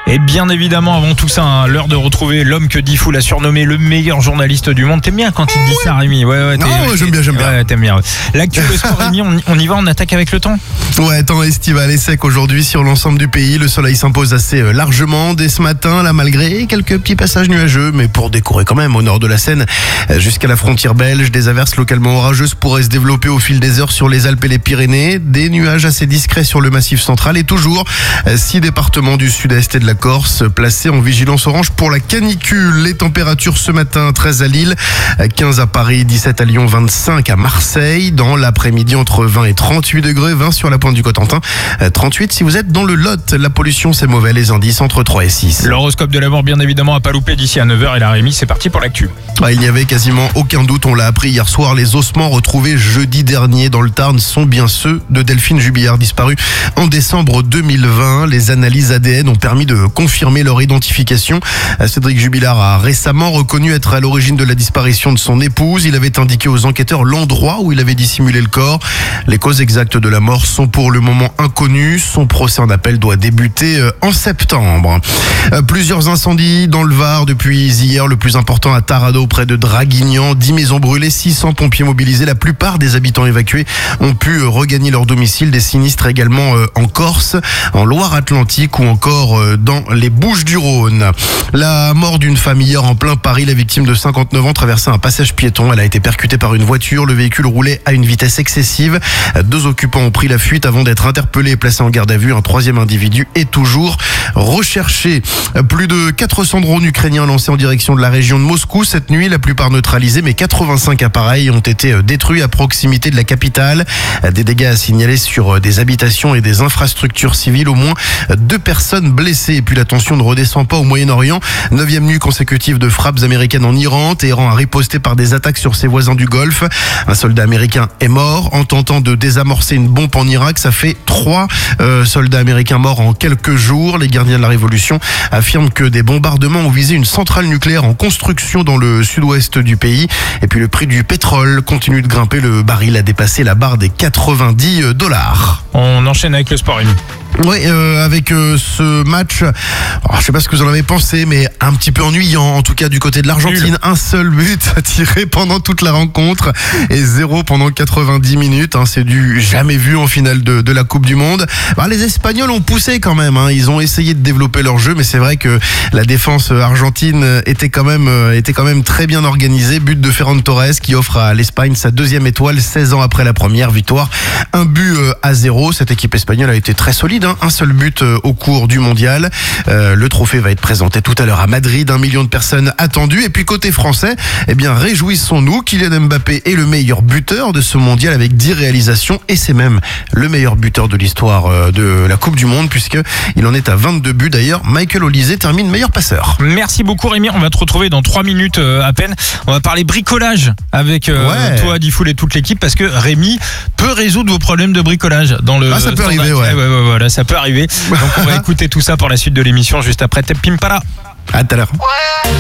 Et bien évidemment, avant tout ça, l'heure de retrouver l'homme que Diffoul a surnommé le meilleur journaliste du monde. T'aimes bien quand il dit ça, Rémi? Ouais, j'aime bien. Ouais, t'aimes bien. L'actu, le sport, Rémi, on y va, on attaque avec le temps. Ouais, temps estival et sec aujourd'hui sur l'ensemble du pays. Le soleil s'impose assez largement dès ce matin, là, malgré quelques petits passages nuageux, mais pour décorer quand même au nord de la Seine jusqu'à la frontière belge. Des averses localement orageuses pourraient se développer au fil des heures sur les Alpes et les Pyrénées. Des nuages assez discrets sur le massif central et toujours 6 départements du sud-est et de la Corse placés en vigilance orange pour la canicule. Les températures ce matin, 13 à Lille, 15 à Paris, 17 à Lyon, 25 à Marseille. Dans l'après-midi, entre 20 et 38 degrés, 20 sur la pointe du Cotentin, 38 si vous êtes dans le Lot. La pollution, c'est mauvais, les indices entre 3 et 6. L'horoscope de la mort, bien évidemment, à pas louper d'ici à 9h. Et la Rémi, c'est parti pour l'actu. Il n'y avait quasiment aucun doute, on l'a appris hier soir. Les ossements retrouvés jeudi dernier dans le Tarn sont bien ceux de Delphine Jubillard, disparue en décembre 2020. Les analyses ADN ont permis de confirmer leur identification. Cédric Jubilard a récemment reconnu être à l'origine de la disparition de son épouse. Il avait indiqué aux enquêteurs l'endroit où il avait dissimulé le corps. Les causes exactes de la mort sont pour le moment inconnues. Son procès en appel doit débuter en septembre. Plusieurs incendies dans le Var depuis hier. Le plus important à Taranneau, près de Draguignan. 10 maisons brûlées, 600 pompiers mobilisés. La plupart des habitants évacués ont pu regagner leur domicile. Des sinistres également en Corse, en Loire-Atlantique ou encore dans les Bouches-du-Rhône. La mort d'une femme hier en plein Paris. La victime de 59 ans traversait un passage piéton. Elle a été percutée par une voiture. Le véhicule roulait à une vitesse excessive. 2 occupants ont pris la fuite avant d'être interpellés et placés en garde à vue. Un 3e individu est toujours recherché. Plus de 400 drones ukrainiens lancés en direction de la région de Moscou cette nuit. La plupart neutralisés, mais 85 appareils ont été détruits à proximité de la capitale. Des dégâts à signaler sur des habitations et des infrastructures civiles. Au moins 2 personnes blessées. Et puis la tension ne redescend pas au Moyen-Orient. 9e nuit consécutive de frappes américaines en Iran. Téhéran a riposté par des attaques sur ses voisins du Golfe. Un soldat américain est mort en tentant de désamorcer une bombe en Irak. Ça fait 3 soldats américains morts en quelques jours. Les gardiens de la Révolution affirment que des bombardements ont visé une centrale nucléaire en construction dans le sud-ouest du pays. Et puis le prix du pétrole continue de grimper. Le baril a dépassé la barre des $90. On enchaîne avec le sport, Rémi. Oui, avec ce match, je sais pas ce que vous en avez pensé, mais un petit peu ennuyant, en tout cas du côté de l'Argentine. Un seul but tiré pendant toute la rencontre et 0 pendant 90 minutes. C'est du jamais vu en finale de la Coupe du Monde. Les Espagnols ont poussé quand même, ils ont essayé de développer leur jeu, mais c'est vrai que la défense argentine était quand même très bien organisée. But de Ferran Torres qui offre à l'Espagne sa 2e étoile 16 ans après la première victoire. 1-0. Cette équipe espagnole a été très solide. Un seul but au cours du mondial. Le trophée va être présenté tout à l'heure à Madrid. 1 million de personnes attendues. Et puis côté français, réjouissons-nous. Kylian Mbappé est le meilleur buteur de ce mondial avec 10 réalisations. Et c'est même le meilleur buteur de l'histoire de la Coupe du Monde puisqu'il en est à 22 buts. D'ailleurs, Michael Olise termine meilleur passeur. Merci beaucoup, Rémi. On va te retrouver dans 3 minutes à peine. On va parler bricolage avec toi, Diffoul et toute l'équipe parce que Rémi peut résoudre vos problèmes de bricolage dans le ça peut arriver, voilà, ça peut arriver. Donc on va écouter tout ça pour la suite de l'émission juste après Tep Pimpala. À tout à l'heure.